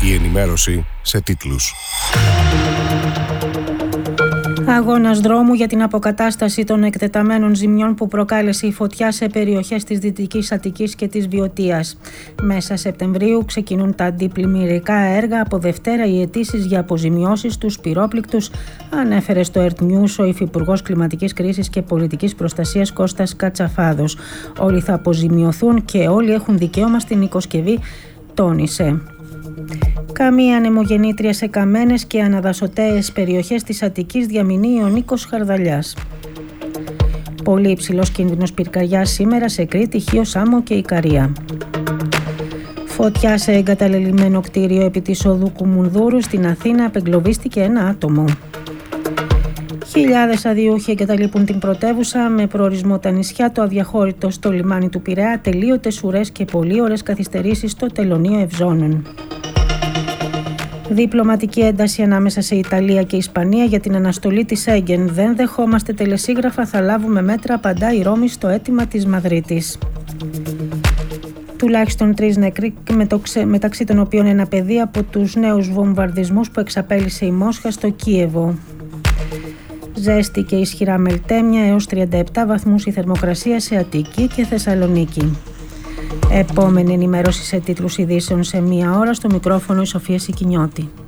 Η ενημέρωση σε τίτλους. Αγώνας δρόμου για την αποκατάσταση των εκτεταμένων ζημιών που προκάλεσε η φωτιά σε περιοχές της Δυτικής Αττικής και της Βιωτίας. Μέσα Σεπτεμβρίου ξεκινούν τα αντιπλημμυρικά έργα. Από Δευτέρα οι αιτήσεις για αποζημιώσεις στους πυρόπληκτους, ανέφερε στο Earth News ο Υφυπουργός Κλιματικής Κρίσης και Πολιτικής Προστασίας Κώστας Κατσαφάδος. Όλοι θα αποζημιωθούν και όλοι έχουν δικαίωμα στην οικοσκευή, τόνισε. Καμία ανεμογεννήτρια σε καμένες και αναδασωταίες περιοχές της Αττικής, διαμηνύει ο Νίκος Χαρδαλιάς. Πολύ υψηλός κίνδυνος πυρκαγιάς σήμερα σε Κρήτη, Χίο, Σάμο και Ικαρία. Φωτιά σε εγκαταλελειμμένο κτίριο επί της οδού Κουμουνδούρου στην Αθήνα, απεγκλωβίστηκε ένα άτομο. Χιλιάδες αδιούχοι εγκαταλείπουν την πρωτεύουσα με προορισμό τα νησιά, το αδιαχώρητο στο λιμάνι του Πειραιά, ατελείωτες ουρές και πολύ ώρες καθυστερήσεις στο τελωνείο Ευζώνων. Διπλωματική ένταση ανάμεσα σε Ιταλία και Ισπανία για την αναστολή της Σέγγεν. Δεν δεχόμαστε τελεσίγραφα, θα λάβουμε μέτρα, απαντά η Ρώμη στο αίτημα της Μαδρίτης. Τουλάχιστον 3 νεκροί, μεταξύ των οποίων ένα παιδί, από τους νέους βομβαρδισμούς που εξαπέλυσε η Μόσχα στο Κίεβο. Ζέστη και ισχυρά μελτέμια, έως 37 βαθμούς η θερμοκρασία σε Αττική και Θεσσαλονίκη. Επόμενη ενημέρωση σε τίτλους ειδήσεων σε 1 ώρα, στο μικρόφωνο η Σοφία Σικινιώτη.